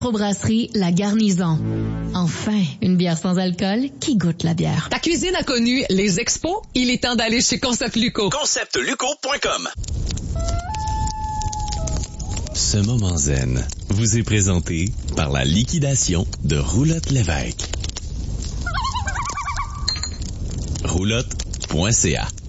Brasserie La Garnison. Enfin, une bière sans alcool qui goûte la bière. Ta cuisine a connu les expos? Il est temps d'aller chez Concept Luco. ConceptLuco.com. Ce moment zen vous est présenté par la liquidation de Roulotte Lévesque. Roulotte.ca